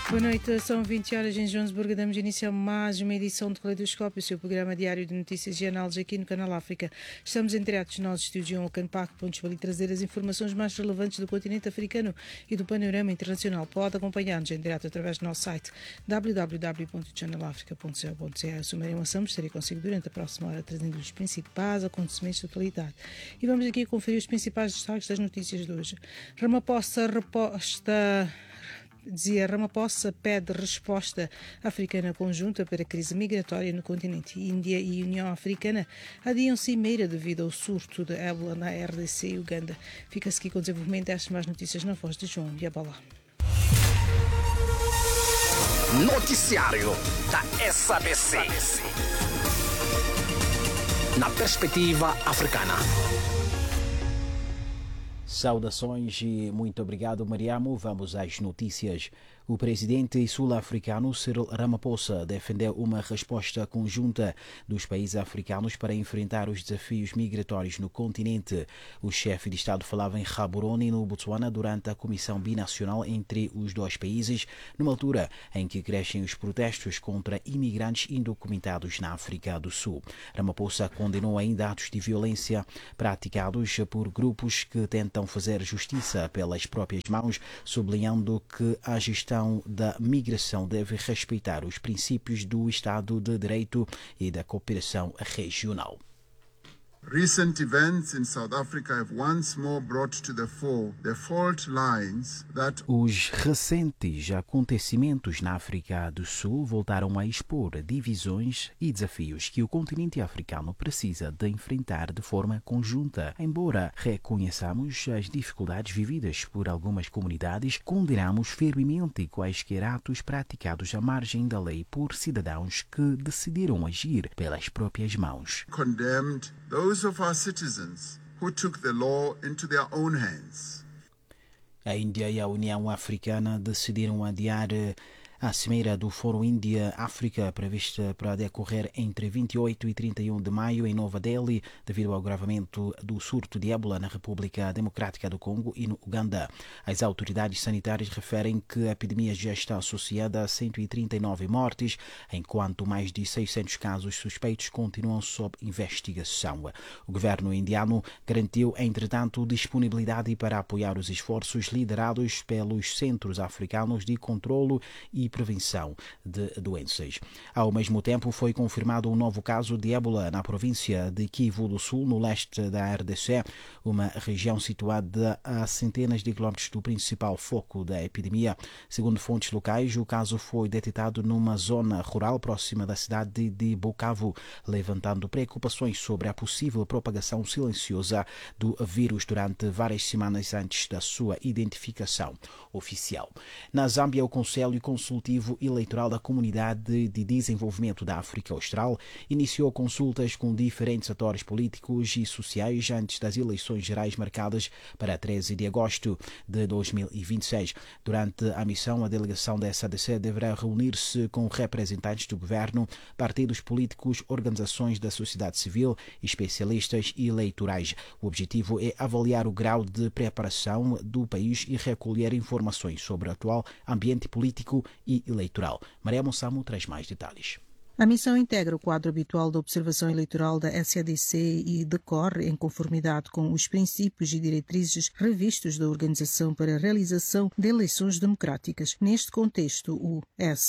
Boa noite, são 20 horas em Joanesburgo. Damos início a mais uma edição de Caleidoscópio, o seu programa diário de notícias e análises aqui no Canal África. Estamos em direto dos nossos estúdios em Auckland Park, pontos para lhe trazer as informações mais relevantes do continente africano e do panorama internacional. Pode acompanhar-nos em direto através do nosso site www.channelafrica.co.za. Eu sou Maria Massamos, estarei consigo durante a próxima hora trazendo os principais acontecimentos da atualidade. E vamos aqui conferir os principais destaques das notícias de hoje. Ramaphosa pede resposta africana conjunta para a crise migratória no continente. Índia e União Africana adiam cimeira devido ao surto de ébola na RDC e Uganda. Fica-se aqui com o desenvolvimento destas mais notícias na voz de João Yabalá. Noticiário da SABC. Na perspectiva africana. Saudações e muito obrigado, Mariamo. Vamos às notícias. O presidente sul-africano Cyril Ramaphosa defendeu uma resposta conjunta dos países africanos para enfrentar os desafios migratórios no continente. O chefe de Estado falava em Gaborone, no Botsuana, durante a comissão binacional entre os dois países, numa altura em que crescem os protestos contra imigrantes indocumentados na África do Sul. Ramaphosa condenou ainda atos de violência praticados por grupos que tentam fazer justiça pelas próprias mãos, sublinhando que a gestão da migração deve respeitar os princípios do Estado de Direito e da cooperação regional. Recent events in South Africa have once more brought to the fore the fault lines that Os recentes acontecimentos na África do Sul voltaram a expor divisões e desafios que o continente africano precisa de enfrentar de forma conjunta. Embora reconheçamos as dificuldades vividas por algumas comunidades, condenamos firmemente quaisquer atos praticados à margem da lei por cidadãos que decidiram agir pelas próprias mãos. condemned those of our citizens who took the law into their own hands. A Índia e a União Africana decidiram adiar a cimeira do Fórum Índia-África, prevista para decorrer entre 28 e 31 de maio em Nova Delhi, devido ao agravamento do surto de ébola na República Democrática do Congo e no Uganda. As autoridades sanitárias referem que a epidemia já está associada a 139 mortes, enquanto mais de 600 casos suspeitos continuam sob investigação. O governo indiano garantiu, entretanto, disponibilidade para apoiar os esforços liderados pelos Centros Africanos de Controlo e Prevenção de Doenças. Ao mesmo tempo, foi confirmado um novo caso de ébola na província de Kivu do Sul, no leste da RDC, uma região situada a centenas de quilómetros do principal foco da epidemia. Segundo fontes locais, o caso foi detectado numa zona rural próxima da cidade de Bukavu, levantando preocupações sobre a possível propagação silenciosa do vírus durante várias semanas antes da sua identificação oficial. Na Zâmbia, o Conselho Consultivo Eleitoral da Comunidade de Desenvolvimento da África Austral iniciou consultas com diferentes atores políticos e sociais antes das eleições gerais marcadas para 13 de agosto de 2026. Durante a missão, a delegação da SADC deverá reunir-se com representantes do governo, partidos políticos, organizações da sociedade civil, especialistas e eleitorais. O objetivo é avaliar o grau de preparação do país e recolher informações sobre o atual ambiente político e eleitoral. Maria Mossamo traz mais detalhes. A missão integra o quadro habitual da observação eleitoral da SADC e decorre em conformidade com os princípios e diretrizes revistos da Organização para a Realização de Eleições Democráticas. Neste contexto, o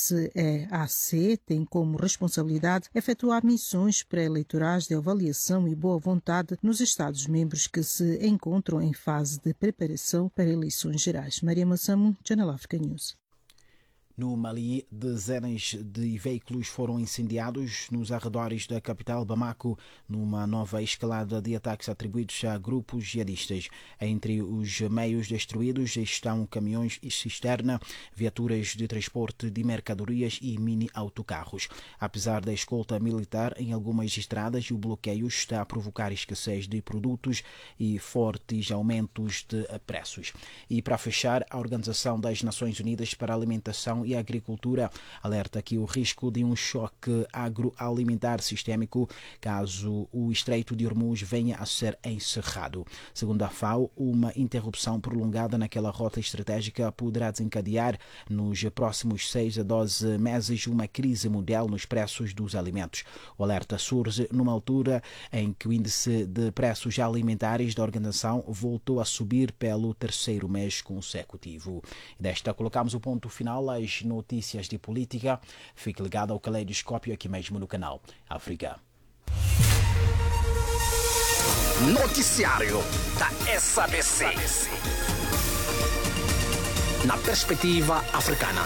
SEAC tem como responsabilidade efetuar missões pré-eleitorais de avaliação e boa vontade nos Estados-membros que se encontram em fase de preparação para eleições gerais. Maria Massamo, Channel Africa News. No Mali, dezenas de veículos foram incendiados nos arredores da capital Bamako, numa nova escalada de ataques atribuídos a grupos jihadistas. Entre os meios destruídos estão caminhões e cisterna, viaturas de transporte de mercadorias e mini-autocarros. Apesar da escolta militar em algumas estradas, o bloqueio está a provocar escassez de produtos e fortes aumentos de preços. E para fechar, a Organização das Nações Unidas para a Alimentação e Agricultura alerta que o risco de um choque agroalimentar sistémico caso o Estreito de Hormuz venha a ser encerrado. Segundo a FAO, uma interrupção prolongada naquela rota estratégica poderá desencadear nos próximos 6 a 12 meses uma crise mundial nos preços dos alimentos. O alerta surge numa altura em que o índice de preços alimentares da organização voltou a subir pelo terceiro mês consecutivo. E desta colocamos o ponto final às notícias de política. Fique ligado ao Caleidoscópio aqui mesmo no canal África. Noticiário da SABC. Na perspectiva africana.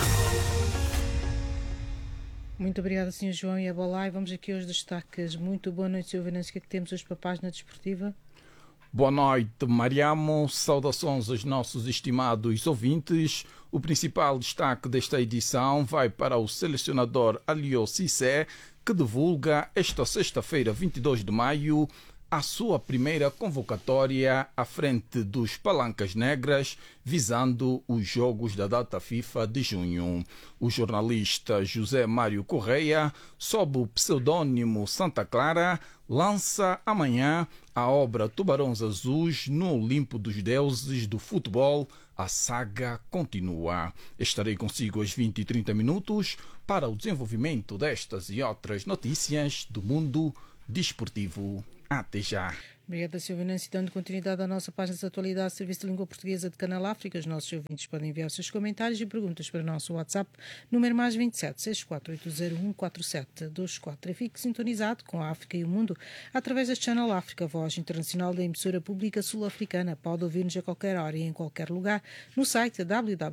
Muito obrigada, Sr. João e Abolá. E vamos aqui aos destaques. Muito boa noite, Sr. Venâncio. O que é que temos hoje para a página desportiva? Boa noite, Mariamo. Saudações aos nossos estimados ouvintes. O principal destaque desta edição vai para o selecionador Aliou Cissé, que divulga esta sexta-feira, 22 de maio, a sua primeira convocatória à frente dos Palancas Negras, visando os jogos da data FIFA de junho. O jornalista José Mário Correia, sob o pseudônimo Santa Clara, lança amanhã a obra Tubarões Azuis no Olimpo dos Deuses do Futebol. A saga continua. Estarei consigo às 20h30 para o desenvolvimento destas e outras notícias do mundo desportivo. Até já. Obrigada, Sr. Venâncio. Dando continuidade à nossa página de atualidade, Serviço de Língua Portuguesa de Canal África, os nossos ouvintes podem enviar os seus comentários e perguntas para o nosso WhatsApp, número mais 27 64801 4724. Fique sintonizado com a África e o Mundo através da Channel África, voz internacional da emissora pública sul-africana. Pode ouvir-nos a qualquer hora e em qualquer lugar no site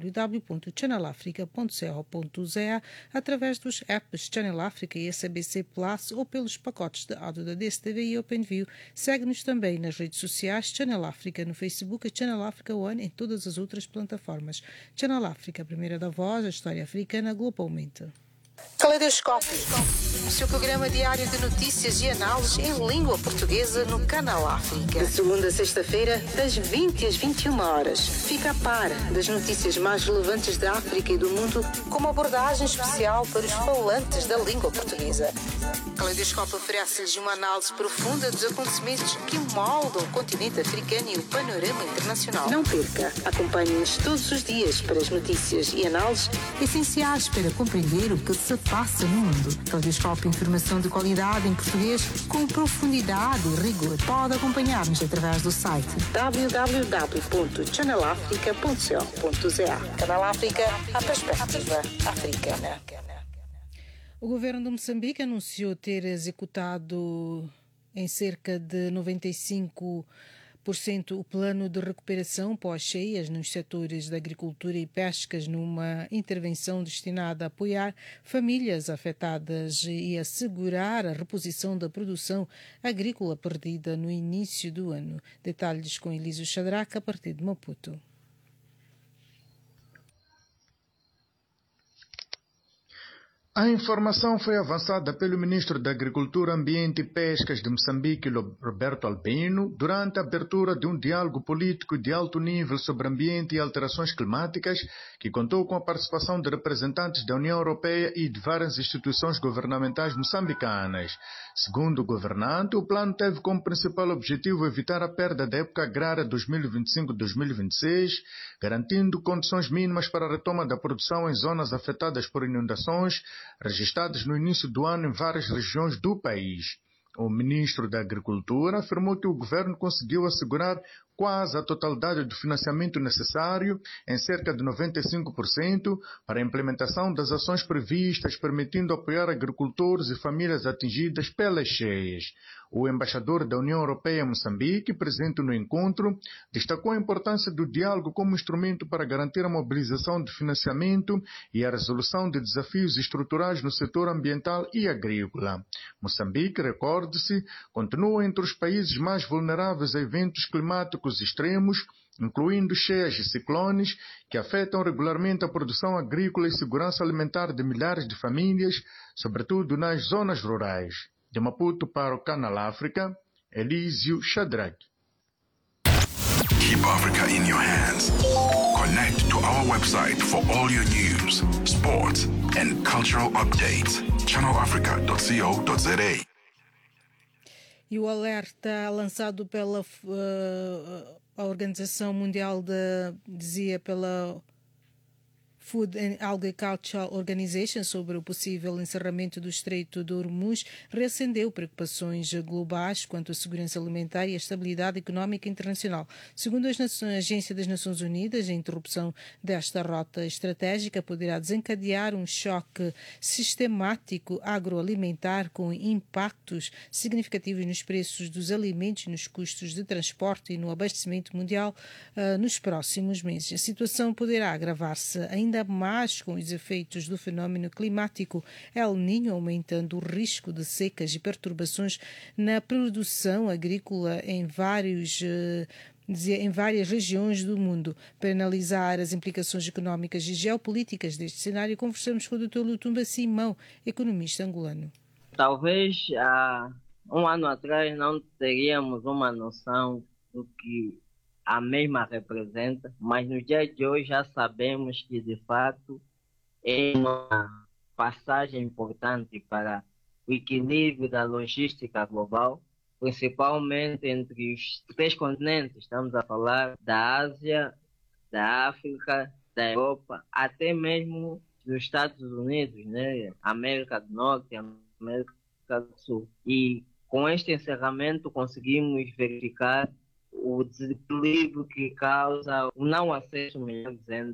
www.channelafrica.co.za, através dos apps Channel África e SABC Plus ou pelos pacotes de áudio da DSTV e OpenView. Segue-nos também nas redes sociais, Channel África no Facebook e Channel África One em todas as outras plataformas. Channel África, a primeira da voz, a história africana globalmente. Caleidoscópio, o seu programa diário de notícias e análises em língua portuguesa no Canal África. De segunda a sexta-feira, das 20 às 21 horas. Fica a par das notícias mais relevantes da África e do mundo, com uma abordagem especial para os falantes da língua portuguesa. Caleidoscópio oferece-lhes uma análise profunda dos acontecimentos que moldam o continente africano e o panorama internacional. Não perca, acompanhe-nos todos os dias para as notícias e análises essenciais para compreender o que se passa no mundo. Caleidoscópio, informação de qualidade em português com profundidade e rigor. Pode acompanhar-nos através do site www.channelafrica.co.za. Canal África, a perspectiva africana. O governo de Moçambique anunciou ter executado em cerca de 95% o plano de recuperação pós-cheias nos setores da agricultura e pescas, numa intervenção destinada a apoiar famílias afetadas e assegurar a reposição da produção agrícola perdida no início do ano. Detalhes com Elísio Shadrack a partir de Maputo. A informação foi avançada pelo ministro da Agricultura, Ambiente e Pescas de Moçambique, Roberto Albino, durante a abertura de um diálogo político de alto nível sobre ambiente e alterações climáticas, que contou com a participação de representantes da União Europeia e de várias instituições governamentais moçambicanas. Segundo o governante, o plano teve como principal objetivo evitar a perda da época agrária 2025-2026, garantindo condições mínimas para a retoma da produção em zonas afetadas por inundações, registradas no início do ano em várias regiões do país. O ministro da Agricultura afirmou que o governo conseguiu assegurar quase a totalidade do financiamento necessário, em cerca de 95%, para a implementação das ações previstas, permitindo apoiar agricultores e famílias atingidas pelas cheias. O embaixador da União Europeia em Moçambique, presente no encontro, destacou a importância do diálogo como instrumento para garantir a mobilização de financiamento e a resolução de desafios estruturais no setor ambiental e agrícola. Moçambique, recorde-se, continua entre os países mais vulneráveis a eventos climáticos extremos, incluindo cheias e ciclones, que afetam regularmente a produção agrícola e segurança alimentar de milhares de famílias, sobretudo nas zonas rurais. De Maputo para o Canal África, Elísio Shadrack. Keep Africa in your hands. Connect to our website for all your news, sports, and cultural updates. channelafrica.co.za. E o alerta lançado pela a Organização Mundial pela Food and Agriculture Organization sobre o possível encerramento do Estreito de Hormuz reacendeu preocupações globais quanto à segurança alimentar e à estabilidade económica internacional. Segundo a Agência das Nações Unidas, a interrupção desta rota estratégica poderá desencadear um choque sistemático agroalimentar com impactos significativos nos preços dos alimentos, nos custos de transporte e no abastecimento mundial nos próximos meses. A situação poderá agravar-se ainda mais com os efeitos do fenómeno climático El Niño, aumentando o risco de secas e perturbações na produção agrícola em várias regiões do mundo. Para analisar as implicações económicas e geopolíticas deste cenário, conversamos com o Dr. Lutumba Simão, economista angolano. Talvez há um ano atrás não teríamos uma noção do que a mesma representa, mas no dia de hoje já sabemos que, de fato, é uma passagem importante para o equilíbrio da logística global, principalmente entre os 3 continentes. Estamos a falar da Ásia, da África, da Europa, até mesmo dos Estados Unidos, né? América do Norte, América do Sul. E com este encerramento conseguimos verificar o desequilíbrio que causa o não acesso, melhor dizendo,